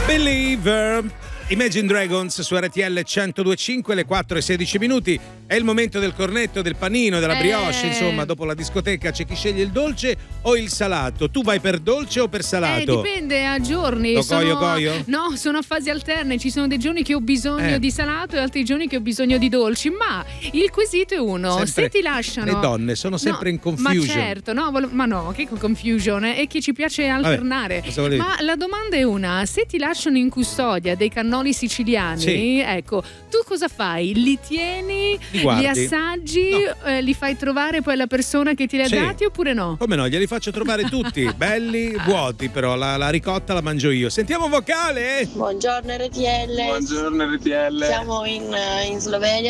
Believer, Imagine Dragons su RTL 102.5, le 4:16. È il momento del cornetto, del panino, della brioche. Insomma, dopo la discoteca c'è chi sceglie il dolce o il salato. Tu vai per dolce o per salato? Dipende a giorni. Coio? No, sono a fasi alterne. Ci sono dei giorni che ho bisogno di salato e altri giorni che ho bisogno di dolci. Ma il quesito è uno: sempre, se ti lasciano. Le donne sono sempre in confusion. Ma certo, ma no, che confusion? È che ci piace alternare. Vabbè, ma la domanda è una: se ti lasciano in custodia dei cannoli siciliani, ecco, tu cosa fai? Li tieni, li assaggi, li fai trovare poi alla persona che te li ha dati oppure no? Come no? Glieli faccio trovare tutti, belli, vuoti, però la ricotta la mangio io. Sentiamo vocale. Buongiorno RTL. Buongiorno RTL. Siamo in Slovenia.